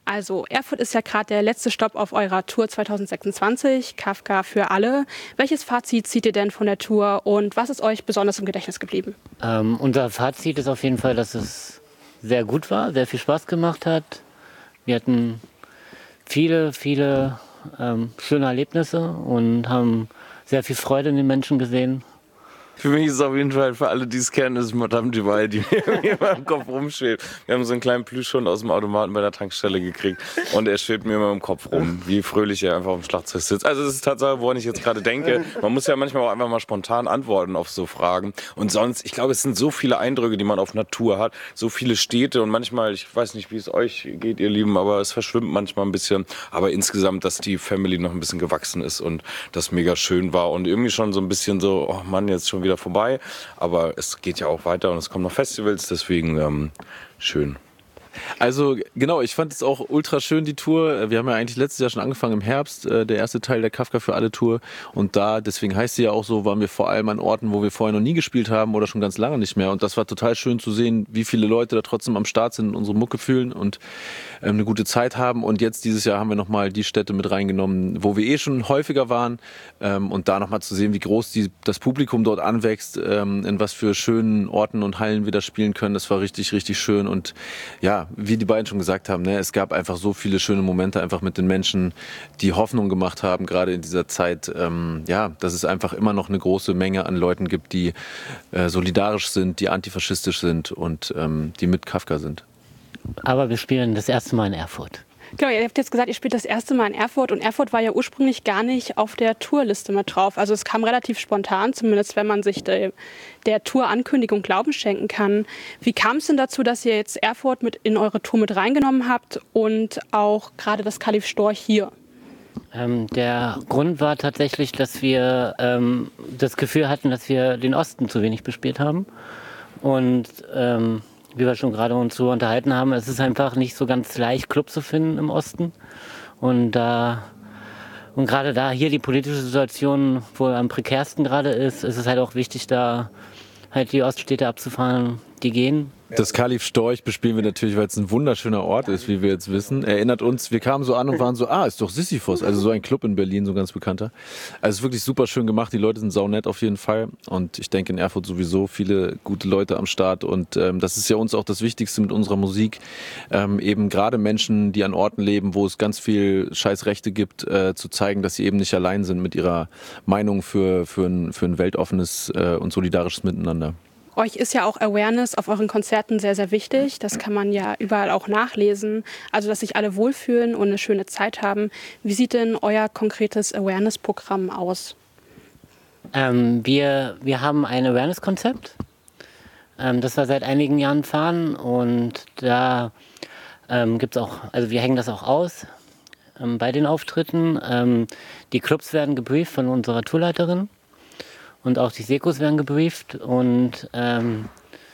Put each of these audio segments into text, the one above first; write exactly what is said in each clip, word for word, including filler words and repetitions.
Also, Erfurt ist ja gerade der letzte Stopp auf eurer Tour zwanzig sechsundzwanzig, Kafka für alle. Welches Fazit zieht ihr denn von der Tour und was ist euch besonders im Gedächtnis geblieben? Ähm, unser Fazit ist auf jeden Fall, dass es sehr gut war, sehr viel Spaß gemacht hat. Wir hatten viele, viele ähm, schöne Erlebnisse und haben sehr viel Freude in den Menschen gesehen. Für mich ist es auf jeden Fall, für alle, die es kennen, ist Madame Duval, die mir immer im Kopf rumschwebt. Wir haben so einen kleinen Plüschhund aus dem Automaten bei der Tankstelle gekriegt und er schwebt mir immer im Kopf rum, wie fröhlich er einfach auf dem Schlagzeug sitzt. Also das ist Tatsache, woran ich jetzt gerade denke. Man muss ja manchmal auch einfach mal spontan antworten auf so Fragen. Und sonst, ich glaube, es sind so viele Eindrücke, die man auf Natur hat, so viele Städte und manchmal, ich weiß nicht, wie es euch geht, ihr Lieben, aber es verschwimmt manchmal ein bisschen. Aber insgesamt, dass die Family noch ein bisschen gewachsen ist und das mega schön war und irgendwie schon so ein bisschen so, oh Mann, jetzt schon wieder vorbei, aber es geht ja auch weiter und es kommen noch Festivals, deswegen ähm, schön. Also genau, ich fand es auch ultra schön, die Tour. Wir haben ja eigentlich letztes Jahr schon angefangen im Herbst, äh, der erste Teil der Kafka für alle Tour. Und da, deswegen heißt sie ja auch so, waren wir vor allem an Orten, wo wir vorher noch nie gespielt haben oder schon ganz lange nicht mehr. Und das war total schön zu sehen, wie viele Leute da trotzdem am Start sind, unsere Mucke fühlen und ähm, eine gute Zeit haben. Und jetzt dieses Jahr haben wir nochmal die Städte mit reingenommen, wo wir eh schon häufiger waren. Ähm, und da nochmal zu sehen, wie groß die, das Publikum dort anwächst, ähm, in was für schönen Orten und Hallen wir da spielen können. Das war richtig, richtig schön. Und ja, wie die beiden schon gesagt haben, ne, es gab einfach so viele schöne Momente einfach mit den Menschen, die Hoffnung gemacht haben, gerade in dieser Zeit, ähm, ja, dass es einfach immer noch eine große Menge an Leuten gibt, die äh, solidarisch sind, die antifaschistisch sind und ähm, die mit Kafka sind. Aber wir spielen das erste Mal in Erfurt. Genau, ihr habt jetzt gesagt, ihr spielt das erste Mal in Erfurt und Erfurt war ja ursprünglich gar nicht auf der Tourliste mit drauf. Also es kam relativ spontan, zumindest wenn man sich de, der Tour-Ankündigung Glauben schenken kann. Wie kam es denn dazu, dass ihr jetzt Erfurt mit in eure Tour mit reingenommen habt und auch gerade das Kalif Storch hier? Ähm, der Grund war tatsächlich, dass wir ähm, das Gefühl hatten, dass wir den Osten zu wenig bespielt haben. Und ähm, wie wir schon gerade uns so unterhalten haben, es ist einfach nicht so ganz leicht, Club zu finden im Osten. Und, äh, und gerade da hier die politische Situation wohl am prekärsten gerade ist, ist es halt auch wichtig, da halt die Oststädte abzufahren, die gehen. Das Kalif Storch bespielen wir natürlich, weil es ein wunderschöner Ort ist, wie wir jetzt wissen. Erinnert uns, wir kamen so an und waren so, ah, ist doch Sisyphos, also so ein Club in Berlin, so ein ganz bekannter. Also es ist wirklich super schön gemacht, die Leute sind saunett auf jeden Fall und ich denke in Erfurt sowieso viele gute Leute am Start und ähm, das ist ja uns auch das Wichtigste mit unserer Musik, ähm, eben gerade Menschen, die an Orten leben, wo es ganz viel Scheißrechte gibt, äh, zu zeigen, dass sie eben nicht allein sind mit ihrer Meinung für, für, ein, für ein weltoffenes äh, und solidarisches Miteinander. Euch ist ja auch Awareness auf euren Konzerten sehr, sehr wichtig. Das kann man ja überall auch nachlesen. Also, dass sich alle wohlfühlen und eine schöne Zeit haben. Wie sieht denn euer konkretes Awareness-Programm aus? Ähm, wir, wir haben ein Awareness-Konzept, ähm, das wir seit einigen Jahren fahren. Und da ähm, gibt es auch, also wir hängen das auch aus ähm, bei den Auftritten. Ähm, die Clubs werden gebrieft von unserer Tourleiterin. Und auch die Sekos werden gebrieft und ähm,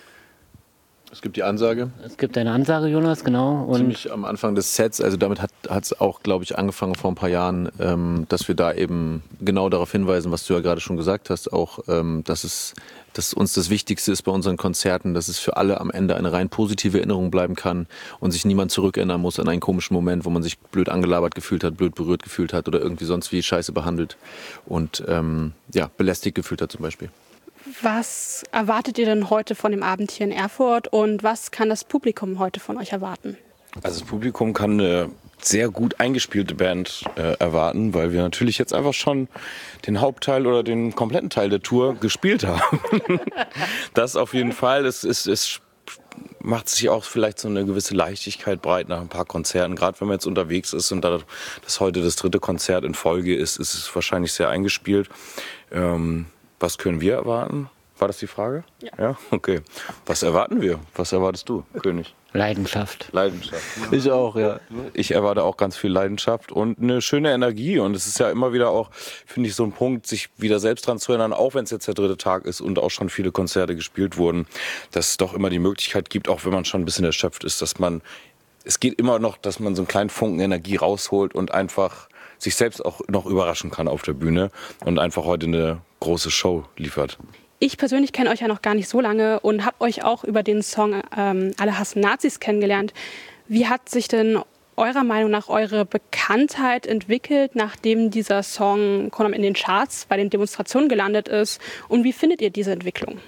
es gibt die Ansage. Es gibt eine Ansage, Jonas, genau. Und ziemlich am Anfang des Sets, also damit hat es auch, glaube ich, angefangen vor ein paar Jahren, ähm, dass wir da eben genau darauf hinweisen, was du ja gerade schon gesagt hast, auch, ähm, dass es dass uns das Wichtigste ist bei unseren Konzerten, dass es für alle am Ende eine rein positive Erinnerung bleiben kann und sich niemand zurückerinnern muss an einen komischen Moment, wo man sich blöd angelabert gefühlt hat, blöd berührt gefühlt hat oder irgendwie sonst wie scheiße behandelt und ähm, ja, belästigt gefühlt hat zum Beispiel. Was erwartet ihr denn heute von dem Abend hier in Erfurt und was kann das Publikum heute von euch erwarten? Also das Publikum kann eine sehr gut eingespielte Band äh, erwarten, weil wir natürlich jetzt einfach schon den Hauptteil oder den kompletten Teil der Tour gespielt haben. Das auf jeden Fall. Es, es, es macht sich auch vielleicht so eine gewisse Leichtigkeit breit nach ein paar Konzerten. Gerade wenn man jetzt unterwegs ist und da das heute das dritte Konzert in Folge ist, ist es wahrscheinlich sehr eingespielt. Ähm, was können wir erwarten? War das die Frage? Ja. Ja, okay. Was erwarten wir? Was erwartest du, König? Leidenschaft. Leidenschaft. Ich auch, ja. Ich erwarte auch ganz viel Leidenschaft und eine schöne Energie. Und es ist ja immer wieder auch, finde ich, so ein Punkt, sich wieder selbst dran zu erinnern, auch wenn es jetzt der dritte Tag ist und auch schon viele Konzerte gespielt wurden, dass es doch immer die Möglichkeit gibt, auch wenn man schon ein bisschen erschöpft ist, dass man, es geht immer noch, dass man so einen kleinen Funken Energie rausholt und einfach sich selbst auch noch überraschen kann auf der Bühne und einfach heute eine große Show liefert. Ich persönlich kenne euch ja noch gar nicht so lange und habe euch auch über den Song ähm, Alle hassen Nazis kennengelernt. Wie hat sich denn eurer Meinung nach eure Bekanntheit entwickelt, nachdem dieser Song in den Charts bei den Demonstrationen gelandet ist? Und wie findet ihr diese Entwicklung?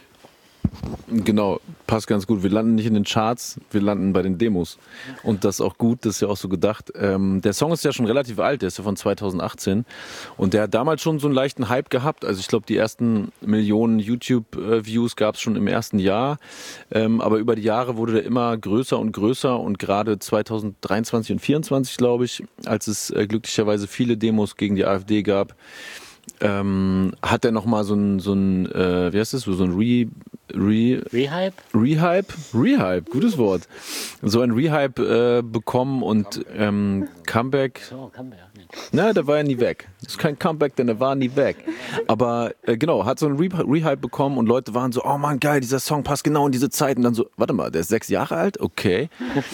Genau, passt ganz gut. Wir landen nicht in den Charts, wir landen bei den Demos. Und das ist auch gut, das ist ja auch so gedacht. Ähm, der Song ist ja schon relativ alt, der ist ja von zweitausendachtzehn. Und der hat damals schon so einen leichten Hype gehabt. Also ich glaube, die ersten Millionen YouTube-Views gab es schon im ersten Jahr. Ähm, aber über die Jahre wurde der immer größer und größer. Und gerade zweitausenddreiundzwanzig und zweitausendvierundzwanzig, glaube ich, als es äh, glücklicherweise viele Demos gegen die AfD gab, ähm, hat er nochmal so ein, so ein äh, wie heißt das, so ein Re... Re Rehype? Rehype? Rehype, gutes Wort. So ein Rehype äh, bekommen und ähm, Comeback. So, Comeback. Na, der war ja nie weg. Das ist kein Comeback, denn der war nie weg. Aber äh, genau, hat so ein Re Rehype bekommen und Leute waren so, oh Mann, geil, dieser Song passt genau in diese Zeit. Und dann so, warte mal, der ist sechs Jahre alt? Okay.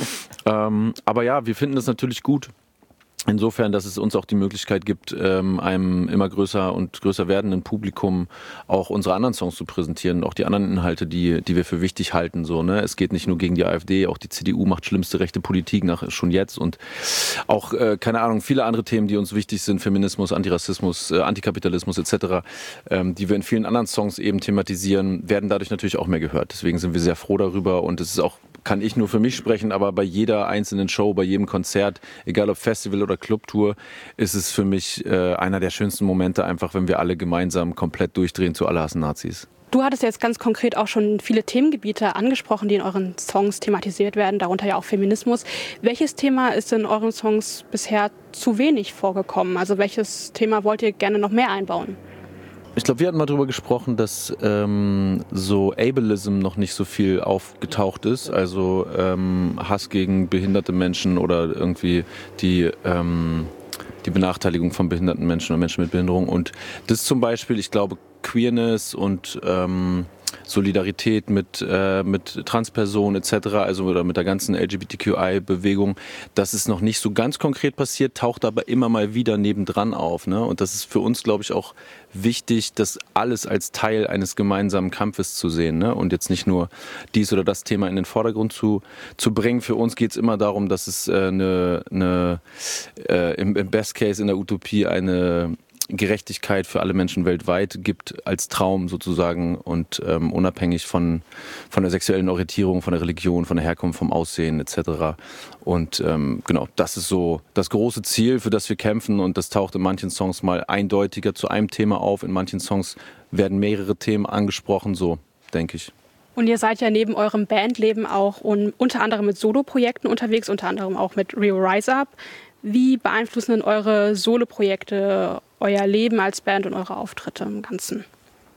ähm, aber ja, wir finden das natürlich gut. Insofern, dass es uns auch die Möglichkeit gibt, ähm, einem immer größer und größer werdenden Publikum auch unsere anderen Songs zu präsentieren, auch die anderen Inhalte, die, die wir für wichtig halten. So, ne? Es geht nicht nur gegen die AfD, auch die C D U macht schlimmste rechte Politik nach, schon jetzt und auch, äh, keine Ahnung, viele andere Themen, die uns wichtig sind, Feminismus, Antirassismus, äh, Antikapitalismus et cetera, ähm, die wir in vielen anderen Songs eben thematisieren, werden dadurch natürlich auch mehr gehört. Deswegen sind wir sehr froh darüber und es ist auch, kann ich nur für mich sprechen, aber bei jeder einzelnen Show, bei jedem Konzert, egal ob Festival oder Clubtour, ist es für mich äh, einer der schönsten Momente, einfach wenn wir alle gemeinsam komplett durchdrehen zu Alle hassen Nazis. Du hattest jetzt ganz konkret auch schon viele Themengebiete angesprochen, die in euren Songs thematisiert werden, darunter ja auch Feminismus. Welches Thema ist in euren Songs bisher zu wenig vorgekommen? Also welches Thema wollt ihr gerne noch mehr einbauen? Ich glaube, wir hatten mal darüber gesprochen, dass ähm, so Ableism noch nicht so viel aufgetaucht ist, also ähm, Hass gegen behinderte Menschen oder irgendwie die, ähm, die Benachteiligung von behinderten Menschen oder Menschen mit Behinderung. Und das zum Beispiel, ich glaube, Queerness und ähm, Solidarität mit, äh, mit Transpersonen et cetera, also oder mit der ganzen L G B T Q I-Bewegung, das ist noch nicht so ganz konkret passiert, taucht aber immer mal wieder nebendran auf. Ne? Und das ist für uns, glaube ich, auch wichtig, das alles als Teil eines gemeinsamen Kampfes zu sehen, ne? Und jetzt nicht nur dies oder das Thema in den Vordergrund zu, zu bringen. Für uns geht es immer darum, dass es äh, eine, eine äh, im, im Best Case in der Utopie eine Gerechtigkeit für alle Menschen weltweit gibt als Traum sozusagen und ähm, unabhängig von, von der sexuellen Orientierung, von der Religion, von der Herkunft, vom Aussehen et cetera. Und ähm, genau, das ist so das große Ziel, für das wir kämpfen und das taucht in manchen Songs mal eindeutiger zu einem Thema auf, in manchen Songs werden mehrere Themen angesprochen, so denke ich. Und ihr seid ja neben eurem Bandleben auch un- unter anderem mit Soloprojekten unterwegs, unter anderem auch mit Rio Rise Up. Wie beeinflussen denn eure Soloprojekte euer Leben als Band und eure Auftritte im Ganzen?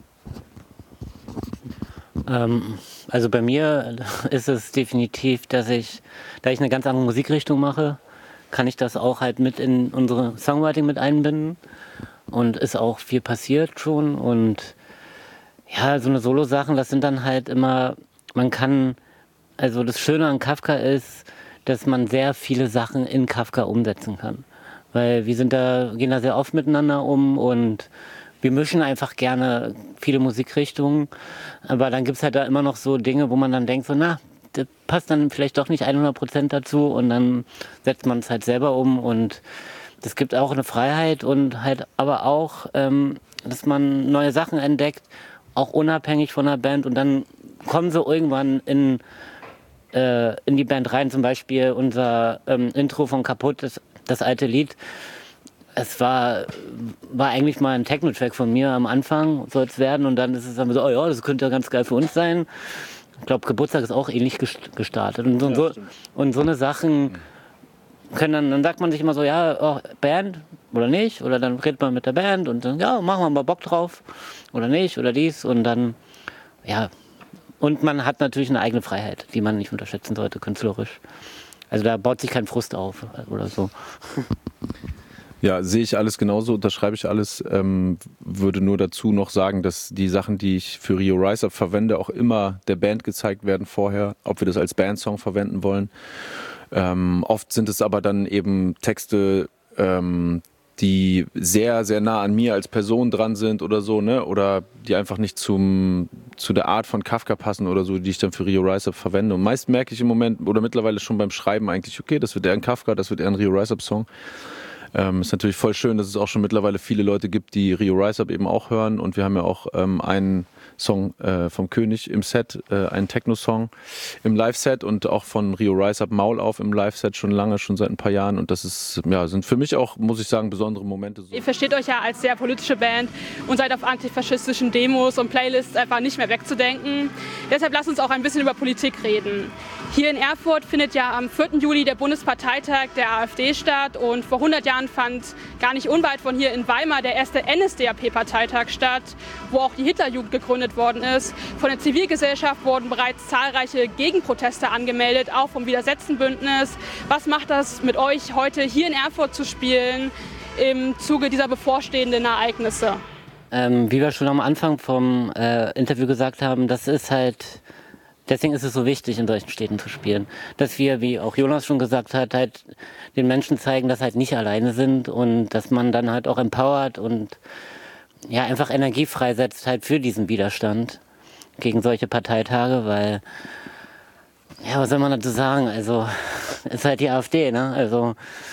Ähm, also bei mir ist es definitiv, dass ich, da ich eine ganz andere Musikrichtung mache, kann ich das auch halt mit in unsere Songwriting mit einbinden und ist auch viel passiert schon und ja, so eine Solo-Sachen, das sind dann halt immer, man kann, also das Schöne an Kafka ist, dass man sehr viele Sachen in Kafka umsetzen kann. Weil wir sind da, gehen da sehr oft miteinander um und wir mischen einfach gerne viele Musikrichtungen. Aber dann gibt es halt da immer noch so Dinge, wo man dann denkt, so na, das passt dann vielleicht doch nicht hundert Prozent dazu und dann setzt man es halt selber um und das gibt auch eine Freiheit und halt aber auch, ähm, dass man neue Sachen entdeckt, auch unabhängig von der Band und dann kommen sie irgendwann in in die Band rein, zum Beispiel unser ähm, Intro von Kaputt, das, das alte Lied. Es war, war eigentlich mal ein Techno-Track von mir am Anfang, soll es werden, und dann ist es dann so, oh ja, das könnte ja ganz geil für uns sein. Ich glaube, Geburtstag ist auch ähnlich gestartet. Und so, ja, so, und so eine Sachen können dann, dann sagt man sich immer so, ja, oh, Band oder nicht, oder dann redet man mit der Band und dann, ja, machen wir mal Bock drauf oder nicht oder dies und dann, ja. Und man hat natürlich eine eigene Freiheit, die man nicht unterschätzen sollte, künstlerisch. Also da baut sich kein Frust auf oder so. Ja, sehe ich alles genauso, unterschreibe ich alles. Ähm, würde nur dazu noch sagen, dass die Sachen, die ich für Rio Rise Up verwende, auch immer der Band gezeigt werden vorher, ob wir das als Bandsong verwenden wollen. Ähm, oft sind es aber dann eben Texte, ähm, die sehr, sehr nah an mir als Person dran sind oder so, ne? Oder die einfach nicht zum, zu der Art von Kafka passen oder so, die ich dann für Rio Rise Up verwende. Und meist merke ich im Moment oder mittlerweile schon beim Schreiben eigentlich, okay, das wird eher ein Kafka, das wird eher ein Rio Rise Up Song. Ähm, ist natürlich voll schön, dass es auch schon mittlerweile viele Leute gibt, die Rio Rise Up eben auch hören. Und wir haben ja auch ähm, einen Song äh, vom König im Set, äh, einen Techno-Song im Live-Set und auch von Rio Rise Up Maul auf im Live-Set schon lange, schon seit ein paar Jahren. Und das ist, ja, sind für mich auch, muss ich sagen, besondere Momente. Ihr versteht euch ja als sehr politische Band und seid auf antifaschistischen Demos und Playlists einfach nicht mehr wegzudenken. Deshalb lasst uns auch ein bisschen über Politik reden. Hier in Erfurt findet ja am vierten Juli der Bundesparteitag der AfD statt und vor hundert Jahren fand gar nicht unweit von hier in Weimar der erste N S D A P-Parteitag statt, wo auch die Hitlerjugend gegründet worden ist. Von der Zivilgesellschaft wurden bereits zahlreiche Gegenproteste angemeldet, auch vom Widersetzenbündnis. Was macht das mit euch, heute hier in Erfurt zu spielen im Zuge dieser bevorstehenden Ereignisse? Ähm, wie wir schon am Anfang vom äh, Interview gesagt haben, das ist halt, deswegen ist es so wichtig, in solchen Städten zu spielen. Dass wir, wie auch Jonas schon gesagt hat, halt den Menschen zeigen, dass halt nicht alleine sind und dass man dann halt auch empowert und ja, einfach Energie freisetzt halt für diesen Widerstand gegen solche Parteitage, weil, ja, was soll man dazu sagen? Also, ist halt die AfD, ne? Also,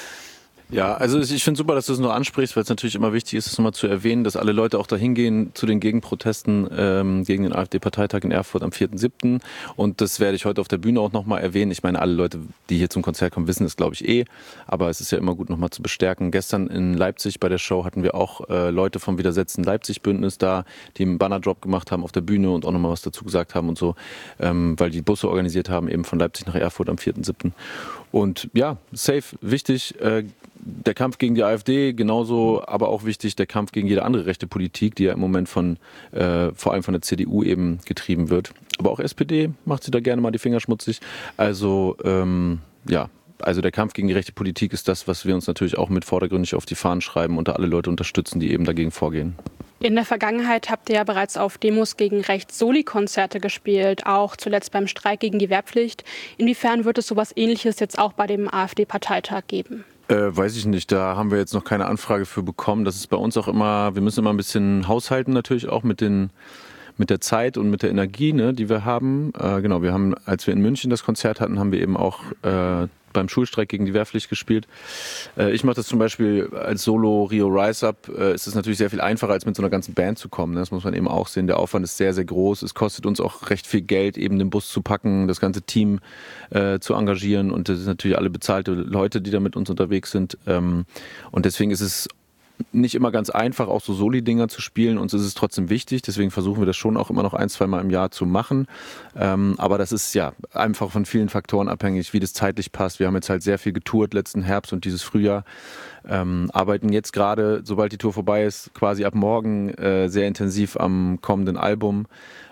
Ja, also ich finde super, dass du es nur ansprichst, weil es natürlich immer wichtig ist, es nochmal zu erwähnen, dass alle Leute auch dahin gehen zu den Gegenprotesten ähm, gegen den AfD-Parteitag in Erfurt am vierten siebten Und das werde ich heute auf der Bühne auch nochmal erwähnen. Ich meine, alle Leute, die hier zum Konzert kommen, wissen es, glaube ich, eh. Aber es ist ja immer gut, nochmal zu bestärken. Gestern in Leipzig bei der Show hatten wir auch äh, Leute vom Widersetzen Leipzig-Bündnis da, die einen Bannerdrop gemacht haben auf der Bühne und auch nochmal was dazu gesagt haben und so, ähm, weil die Busse organisiert haben, eben von Leipzig nach Erfurt am vierten siebten Und ja, safe, wichtig, äh, der Kampf gegen die AfD, genauso aber auch wichtig der Kampf gegen jede andere rechte Politik, die ja im Moment von äh, vor allem von der C D U eben getrieben wird. Aber auch S P D macht sie da gerne mal die Finger schmutzig. Also ähm, ja, also der Kampf gegen die rechte Politik ist das, was wir uns natürlich auch mit vordergründig auf die Fahnen schreiben und da alle Leute unterstützen, die eben dagegen vorgehen. In der Vergangenheit habt ihr ja bereits auf Demos gegen rechts Soli-Konzerte gespielt, auch zuletzt beim Streik gegen die Wehrpflicht. Inwiefern wird es sowas Ähnliches jetzt auch bei dem AfD-Parteitag geben? Äh, weiß ich nicht, da haben wir jetzt noch keine Anfrage für bekommen. Das ist bei uns auch immer, wir müssen immer ein bisschen haushalten natürlich auch mit den mit der Zeit und mit der Energie, ne, die wir haben. Äh, genau, wir haben, als wir in München das Konzert hatten, haben wir eben auch äh, beim Schulstreik gegen die Wehrpflicht gespielt. Äh, ich mache das zum Beispiel als Solo Rio Rise Up. Äh, ist es natürlich sehr viel einfacher, als mit so einer ganzen Band zu kommen. Ne? Das muss man eben auch sehen. Der Aufwand ist sehr, sehr groß. Es kostet uns auch recht viel Geld, eben den Bus zu packen, das ganze Team äh, zu engagieren. Und das sind natürlich alle bezahlte Leute, die da mit uns unterwegs sind. Ähm, und deswegen ist es nicht immer ganz einfach, auch so Soli-Dinger zu spielen. Uns ist es trotzdem wichtig, deswegen versuchen wir das schon auch immer noch ein, zwei Mal im Jahr zu machen. Ähm, aber das ist ja einfach von vielen Faktoren abhängig, wie das zeitlich passt. Wir haben jetzt halt sehr viel getourt letzten Herbst und dieses Frühjahr. Ähm, arbeiten jetzt gerade, sobald die Tour vorbei ist, quasi ab morgen äh, sehr intensiv am kommenden Album.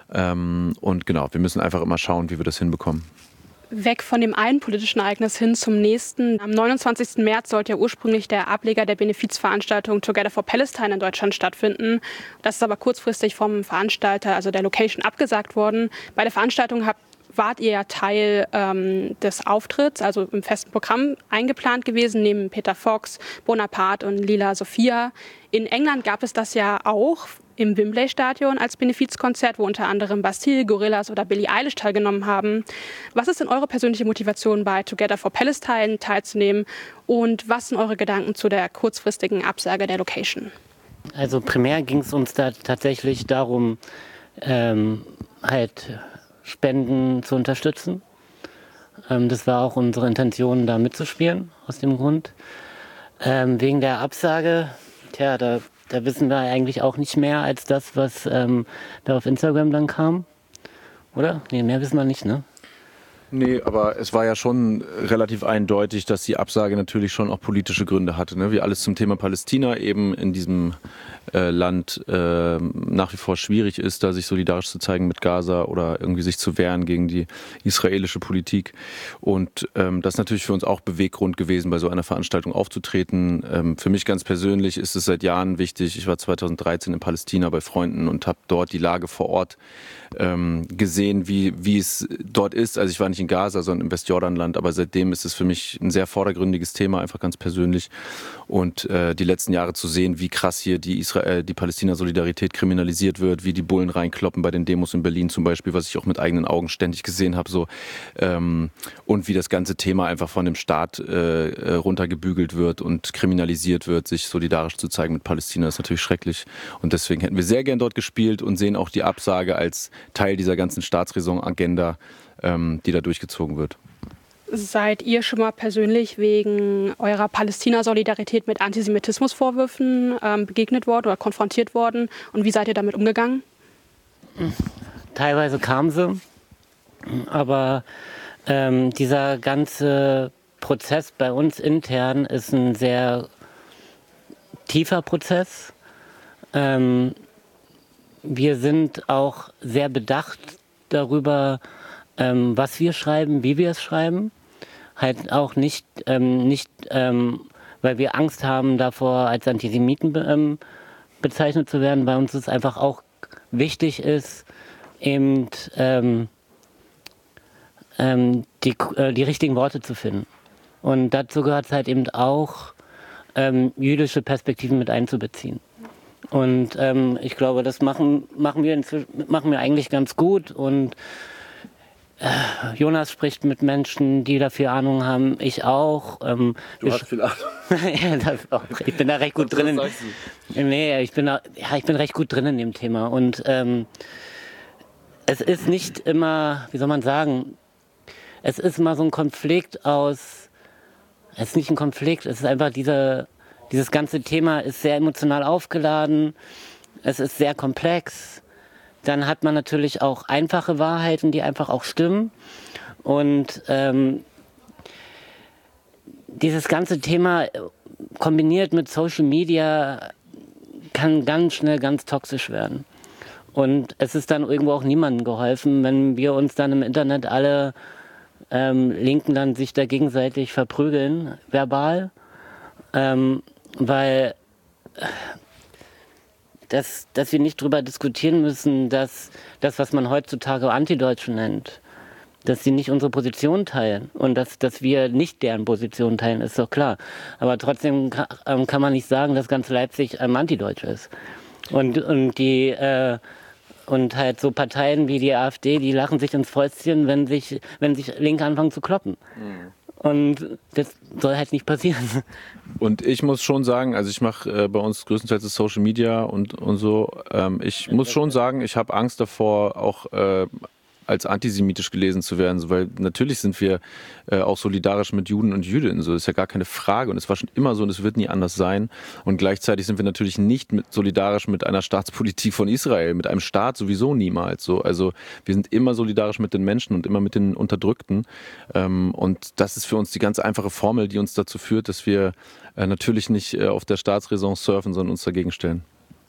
Ähm, und genau, wir müssen einfach immer schauen, wie wir das hinbekommen. Weg von dem einen politischen Ereignis hin zum nächsten. Am neunundzwanzigsten März sollte ja ursprünglich der Ableger der Benefizveranstaltung Together for Palestine in Deutschland stattfinden. Das ist aber kurzfristig vom Veranstalter, also der Location, abgesagt worden. Bei der Veranstaltung habt wart ihr ja Teil ähm, des Auftritts, also im festen Programm eingeplant gewesen, neben Peter Fox, Bonaparte und Lila Sophia. In England gab es das ja auch im Wembley-Stadion als Benefizkonzert, wo unter anderem Bastille, Gorillaz oder Billie Eilish teilgenommen haben. Was ist denn eure persönliche Motivation, bei Together for Palestine teilzunehmen? Und was sind eure Gedanken zu der kurzfristigen Absage der Location? Also primär ging es uns da tatsächlich darum, ähm, halt Spenden zu unterstützen. Ähm, das war auch unsere Intention, da mitzuspielen, aus dem Grund. Ähm, wegen der Absage, tja, da, da wissen wir eigentlich auch nicht mehr als das, was ähm, da auf Instagram dann kam. Oder? Nee, mehr wissen wir nicht, ne? Nee, aber es war ja schon relativ eindeutig, dass die Absage natürlich schon auch politische Gründe hatte. Ne? Wie alles zum Thema Palästina eben in diesem äh, Land äh, nach wie vor schwierig ist, da sich solidarisch zu zeigen mit Gaza oder irgendwie sich zu wehren gegen die israelische Politik. Und ähm, das ist natürlich für uns auch Beweggrund gewesen, bei so einer Veranstaltung aufzutreten. Ähm, für mich ganz persönlich ist es seit Jahren wichtig. Ich war zweitausenddreizehn in Palästina bei Freunden und habe dort die Lage vor Ort ähm, gesehen, wie, wie es dort ist. Also ich war nicht in in Gaza, sondern im Westjordanland. Aber seitdem ist es für mich ein sehr vordergründiges Thema, einfach ganz persönlich. Und äh, die letzten Jahre zu sehen, wie krass hier die Israel, die Palästina-Solidarität kriminalisiert wird, wie die Bullen reinkloppen bei den Demos in Berlin zum Beispiel, was ich auch mit eigenen Augen ständig gesehen habe. So. Ähm, und wie das ganze Thema einfach von dem Staat äh, runtergebügelt wird und kriminalisiert wird, sich solidarisch zu zeigen mit Palästina, ist natürlich schrecklich. Und deswegen hätten wir sehr gern dort gespielt und sehen auch die Absage als Teil dieser ganzen Staatsräson-Agenda, ähm, die da durchgezogen wird. Seid ihr schon mal persönlich wegen eurer Palästina-Solidarität mit Antisemitismusvorwürfen ähm, begegnet worden oder konfrontiert worden? Und wie seid ihr damit umgegangen? Teilweise kamen sie, aber ähm, dieser ganze Prozess bei uns intern ist ein sehr tiefer Prozess. Ähm, wir sind auch sehr bedacht darüber, ähm, was wir schreiben, wie wir es schreiben. Halt auch nicht, ähm, nicht ähm, weil wir Angst haben davor, als Antisemiten be ähm, bezeichnet zu werden. Bei uns ist einfach auch wichtig ist, eben ähm, ähm, die, äh, die richtigen Worte zu finden. Und dazu gehört es halt eben auch, ähm, jüdische Perspektiven mit einzubeziehen. Und ähm, ich glaube, das machen, machen, wir machen wir eigentlich ganz gut. Und äh, Jonas spricht mit Menschen, die dafür Ahnung haben. Ich auch. Ähm, du hast viel Ahnung. Ja, das auch. Ich bin da recht gut drin. In, nee, ich bin da, ja, ich bin recht gut drin in dem Thema. Und ähm, es ist nicht immer, wie soll man sagen, es ist immer so ein Konflikt aus, es ist nicht ein Konflikt, es ist einfach diese, dieses ganze Thema ist sehr emotional aufgeladen, es ist sehr komplex. Dann hat man natürlich auch einfache Wahrheiten, die einfach auch stimmen. Und ähm, dieses ganze Thema kombiniert mit Social Media kann ganz schnell ganz toxisch werden. Und es ist dann irgendwo auch niemandem geholfen, wenn wir uns dann im Internet alle ähm, Linken dann sich da gegenseitig verprügeln, verbal. Ähm, weil dass, dass wir nicht darüber diskutieren müssen, dass das, was man heutzutage Antideutsche nennt, dass sie nicht unsere Position teilen und dass, dass wir nicht deren Position teilen, ist doch klar. Aber trotzdem kann, ähm, kann man nicht sagen, dass ganz Leipzig ähm, antideutsch ist. Und, und die äh, und halt so Parteien wie die AfD, die lachen sich ins Fäustchen, wenn sich, wenn sich Linke anfangen zu kloppen. Mhm. Und das soll halt nicht passieren. Und ich muss schon sagen, also ich mache äh, bei uns größtenteils das Social Media und, und so. Ähm, ich muss schon sagen, ich habe Angst davor, auch äh, als antisemitisch gelesen zu werden, so, weil natürlich sind wir äh, auch solidarisch mit Juden und Jüdinnen, so, das ist ja gar keine Frage und es war schon immer so und es wird nie anders sein und gleichzeitig sind wir natürlich nicht mit, solidarisch mit einer Staatspolitik von Israel, mit einem Staat sowieso niemals, so, also wir sind immer solidarisch mit den Menschen und immer mit den Unterdrückten ähm, und das ist für uns die ganz einfache Formel, die uns dazu führt, dass wir äh, natürlich nicht äh, auf der Staatsräson surfen, sondern uns dagegen stellen.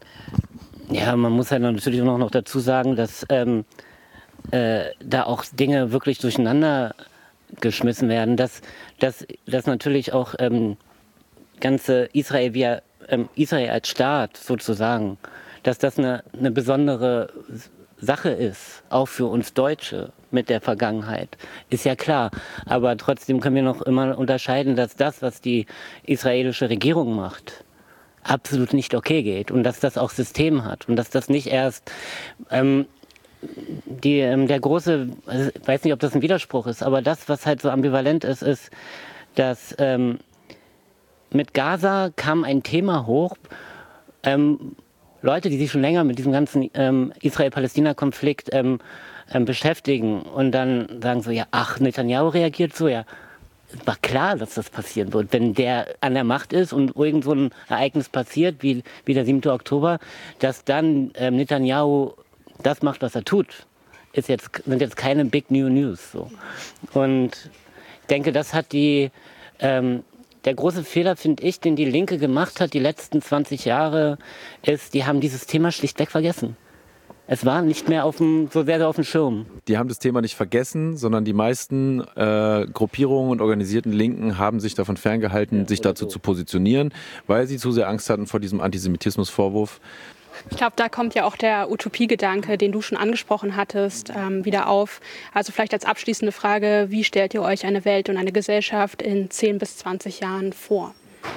Ja, man muss halt natürlich auch noch dazu sagen, dass ähm, Äh, da auch Dinge wirklich durcheinander geschmissen werden, dass, dass, dass natürlich auch ähm, ganze Israel, wie, ähm, Israel als Staat sozusagen, dass das eine, eine besondere Sache ist, auch für uns Deutsche mit der Vergangenheit, ist ja klar. Aber trotzdem können wir noch immer unterscheiden, dass das, was die israelische Regierung macht, absolut nicht okay geht und dass das auch System hat und dass das nicht erst ähm, Die, der große, also ich weiß nicht, ob das ein Widerspruch ist, aber das, was halt so ambivalent ist, ist, dass ähm, mit Gaza kam ein Thema hoch, ähm, Leute, die sich schon länger mit diesem ganzen ähm, Israel-Palästina-Konflikt ähm, ähm, beschäftigen und dann sagen so, ja, ach, Netanyahu reagiert so, ja, es war klar, dass das passieren wird. Wenn der an der Macht ist und irgend so ein Ereignis passiert, wie, wie der siebte Oktober, dass dann ähm, Netanyahu das macht, was er tut, ist jetzt, sind jetzt keine Big New News. So. Und ich denke, das hat die, ähm, der große Fehler, finde ich, den die Linke gemacht hat, die letzten zwanzig Jahre, ist, die haben dieses Thema schlichtweg vergessen. Es war nicht mehr auf dem, so sehr auf dem Schirm. Die haben das Thema nicht vergessen, sondern die meisten äh, Gruppierungen und organisierten Linken haben sich davon ferngehalten, ja, sich dazu so. zu positionieren, weil sie zu sehr Angst hatten vor diesem Antisemitismusvorwurf. Ich glaube, da kommt ja auch der Utopiegedanke, den du schon angesprochen hattest, ähm, wieder auf. Also vielleicht als abschließende Frage, wie stellt ihr euch eine Welt und eine Gesellschaft in zehn bis zwanzig Jahren vor?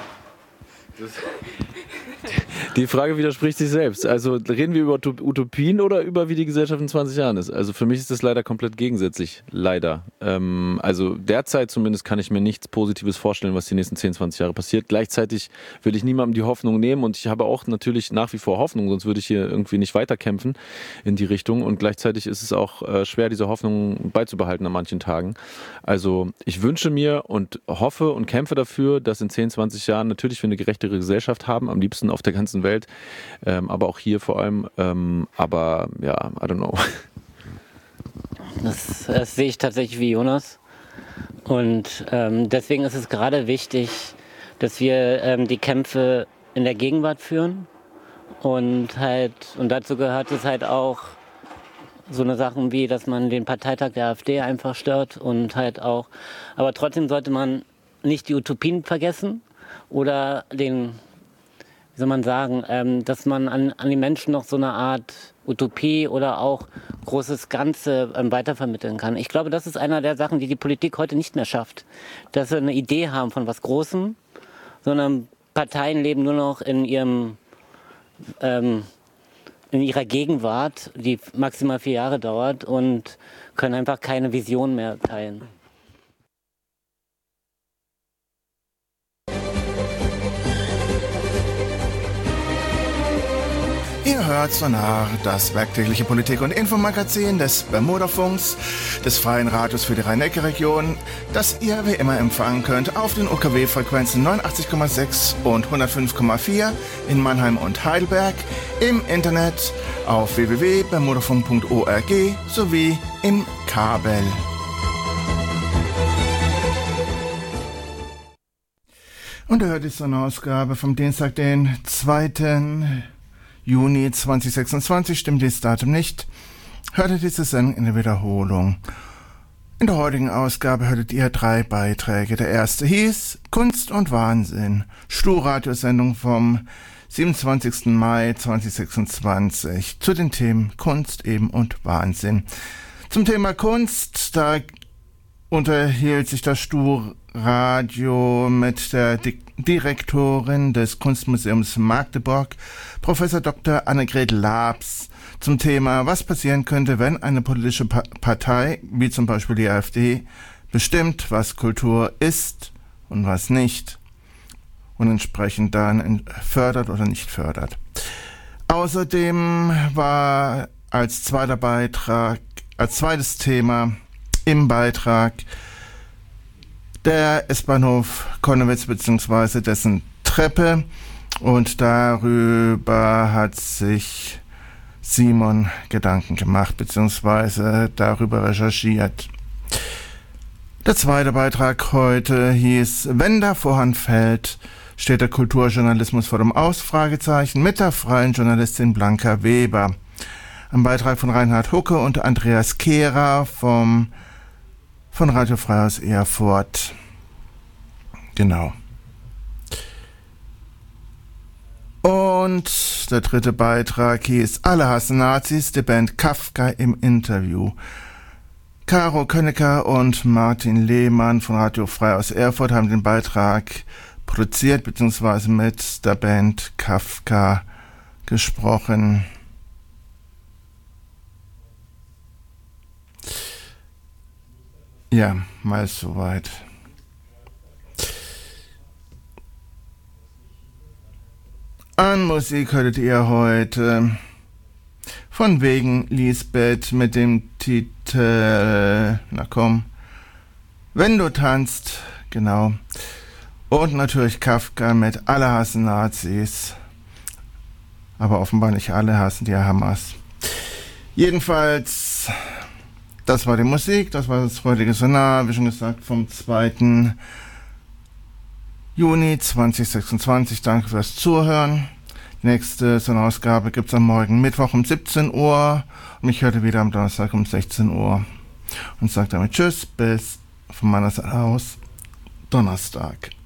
Die Frage widerspricht sich selbst. Also reden wir über Utopien oder über wie die Gesellschaft in zwanzig Jahren ist? Also für mich ist das leider komplett gegensätzlich. Leider. Ähm, also derzeit zumindest kann ich mir nichts Positives vorstellen, was die nächsten zehn, zwanzig Jahre passiert. Gleichzeitig will ich niemandem die Hoffnung nehmen und ich habe auch natürlich nach wie vor Hoffnung, sonst würde ich hier irgendwie nicht weiterkämpfen in die Richtung. Und gleichzeitig ist es auch äh, schwer, diese Hoffnung beizubehalten an manchen Tagen. Also ich wünsche mir und hoffe und kämpfe dafür, dass in zehn, zwanzig Jahren natürlich wir eine gerechtere Gesellschaft haben, am liebsten auf der ganzen Welt, ähm, aber auch hier vor allem. Ähm, aber ja, I don't know. Das, das sehe ich tatsächlich wie Jonas. Und ähm, deswegen ist es gerade wichtig, dass wir ähm, die Kämpfe in der Gegenwart führen. Und halt, und dazu gehört es halt auch so eine Sachen wie, dass man den Parteitag der AfD einfach stört und halt auch, aber trotzdem sollte man nicht die Utopien vergessen oder den, wie soll man sagen, ähm, dass man an, an die Menschen noch so eine Art Utopie oder auch großes Ganze ähm, weitervermitteln kann. Ich glaube, das ist einer der Sachen, die die Politik heute nicht mehr schafft. Dass sie eine Idee haben von was Großem, sondern Parteien leben nur noch in ihrem ähm, in ihrer Gegenwart, die maximal vier Jahre dauert und können einfach keine Vision mehr teilen. Ihr hört Sonar, das werktägliche Politik- und Infomagazin des Bermudafunks, des Freien Radios für die Rhein-Neckar-Region, das ihr wie immer empfangen könnt auf den U K W-Frequenzen neunundachtzig Komma sechs und hundertfünf Komma vier in Mannheim und Heidelberg, im Internet auf w w w punkt bermudafunk punkt org sowie im Kabel. Und ihr hört die Sonderausgabe vom Dienstag, den zweiten Juni zweitausendsechsundzwanzig, stimmt dieses Datum nicht. Hörtet diese Sendung in der Wiederholung. In der heutigen Ausgabe hörtet ihr drei Beiträge. Der erste hieß Kunst und Wahnsinn, Stu-Radiosendung vom siebenundzwanzigsten Mai zweitausendsechsundzwanzig zu den Themen Kunst eben und Wahnsinn. Zum Thema Kunst, da unterhielt sich das Stu-Radio mit der Di- Direktorin des Kunstmuseums Magdeburg, Professor Doktor Annegret Laabs, zum Thema, was passieren könnte, wenn eine politische pa- Partei, wie zum Beispiel die AfD, bestimmt, was Kultur ist und was nicht und entsprechend dann fördert oder nicht fördert. Außerdem war als zweiter Beitrag, als zweites Thema im Beitrag der S-Bahnhof Konnewitz bzw. dessen Treppe, und darüber hat sich Simon Gedanken gemacht bzw. darüber recherchiert. Der zweite Beitrag heute hieß, wenn der Vorhang fällt, steht der Kulturjournalismus vor dem Ausfragezeichen mit der freien Journalistin Blanca Weber. Ein Beitrag von Reinhard Hucke und Andreas Kehrer vom von Radio Frei aus Erfurt. Genau. Und der dritte Beitrag hieß Alle hassen Nazis, die Band Kafka im Interview. Caro Könnecker und Martin Lehmann von Radio Frei aus Erfurt haben den Beitrag produziert bzw. mit der Band Kafka gesprochen. Ja, mal soweit. An Musik hörtet ihr heute von wegen Lisbeth mit dem Titel, na komm, Wenn du tanzt, genau. Und natürlich Kafka mit Alle hassen Nazis. Aber offenbar nicht alle hassen die Hamas. Jedenfalls, das war die Musik, das war das heutige Sonar, wie schon gesagt, vom zweiten Juni zweitausendsechsundzwanzig. Danke fürs Zuhören. Die nächste Sonarausgabe gibt es am morgen Mittwoch um siebzehn Uhr und ich hörte wieder am Donnerstag um sechzehn Uhr. Und sage damit Tschüss, bis von meiner Seite aus Donnerstag.